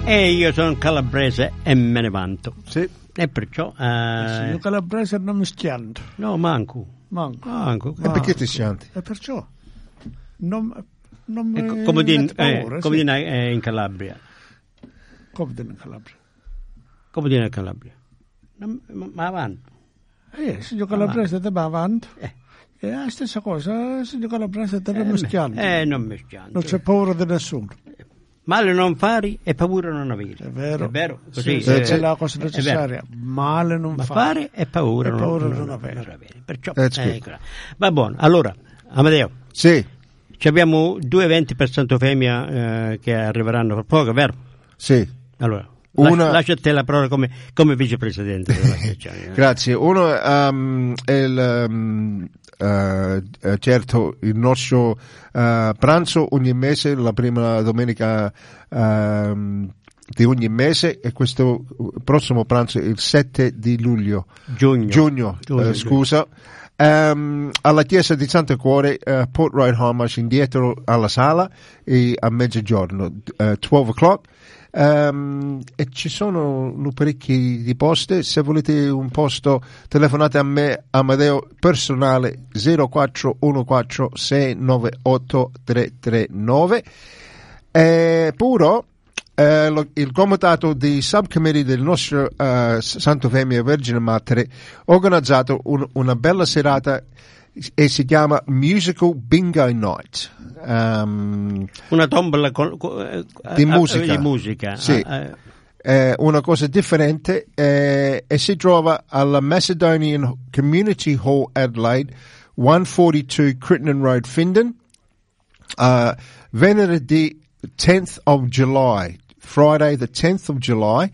E io sono calabrese e me ne vanto. Sì. E perciò... io calabrese non mi schianto. No, manco. E perché ti schianti? E perciò non mi come dire paura, sì. in Calabria. Come dire in Calabria? Come dire in Calabria? Ma avanti. Signor calabrese te va avanti. È la stessa cosa, signor calabrese te non mi schianto. Non mi schianto. Non c'è paura di nessuno. Male non fare e paura non avere. È vero. Così, è la cosa necessaria. Male non fare e paura non avere. Perciò, va buono. Allora, Amadeo. Sì. Abbiamo 2 eventi per Santo Femia che arriveranno per poco, vero? Sì. Allora, lascia a te la parola come vicepresidente dell'associazione. Grazie. Uno è certo il nostro pranzo ogni mese, la prima domenica di ogni mese, e questo prossimo pranzo è il 7 di luglio. Giugno. Scusa. Alla chiesa di Santo Cuore, Port Road Homash, indietro alla sala, e a mezzogiorno, 12 o'clock. E ci sono parecchi di poste. Se volete un posto, telefonate a me, Amadeo, personale 0414 698 339. Puro il comitato di subcommittee del nostro Santo Femia Vergine Matere ha organizzato una bella serata e si chiama Musical Bingo Night. Una tombola di musica. Sì. Una cosa differente, e si trova alla Macedonian Community Hall Adelaide, 142 Crittenden Road, Findon, venerdì 10th of July, Friday the 10th of July.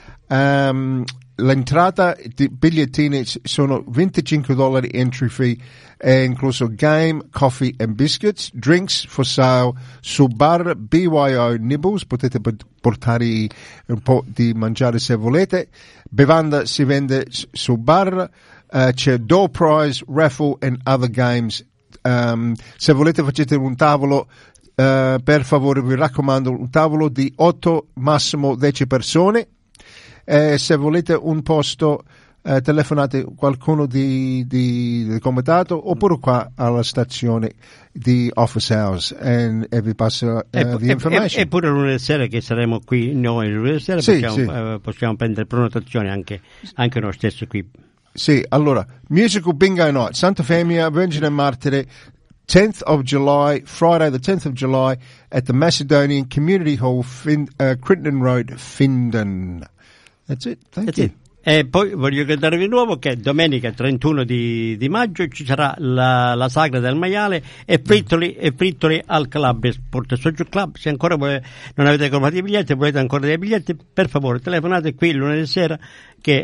L'entrata di bigliettini sono $25 entry fee, è incluso game, coffee and biscuits, drinks for sale su bar BYO Nibbles, potete portare un po' di mangiare se volete, bevanda si vende su bar, c'è door prize, raffle and other games. Se volete facete un tavolo, per favore vi raccomando, un tavolo di 8, massimo 10 persone. Se volete un posto, telefonate qualcuno del comitato, oppure qua alla stazione di Office House e vi passa the information. Eppure lunedì sera che saremo qui noi, lunedì sera possiamo prendere prenotazioni anche noi stessi qui. Sì, allora, Musical Bingo Night, Santa Femia Vergine Martire, 10th of July, Friday the 10th of July, at the Macedonian Community Hall, Crittenden Road, Findon. That's it. Thank you. E poi voglio ricordarvi di nuovo che domenica 31 di maggio ci sarà la sagra del maiale e frittoli al Calabria Sport Social Club. Se ancora non avete comprato i biglietti, volete ancora dei biglietti, per favore telefonate qui lunedì sera che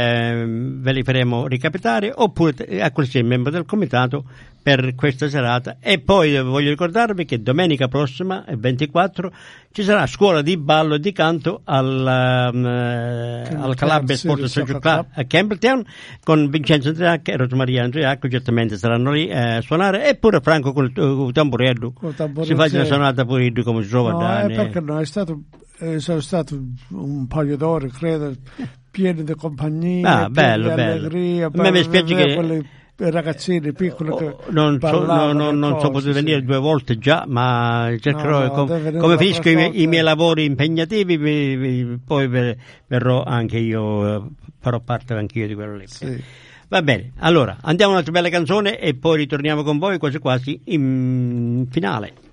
ve li faremo ricapitare, oppure a qualsiasi membro del comitato per questa serata. E poi voglio ricordarvi che domenica prossima, il 24, ci sarà scuola di ballo e di canto al Calabria Sport Social Club a Campbelltown, con Vincenzo Andreacca e Rosmaria Andreacca, certamente saranno lì a suonare, e pure Franco con il tamburetto si fa una suonata pure come giovane. Perché no, sono stato un paio d'ore, credo, pieni di compagnia, bello, di allegria. A me mi spiace che ragazzini piccoli che non so potuto venire 2 volte già, ma cercherò, come finisco i miei lavori impegnativi, poi verrò anche io, farò parte anche io di quello lì. Sì. Va bene, allora andiamo a un'altra bella canzone e poi ritorniamo con voi quasi quasi in finale.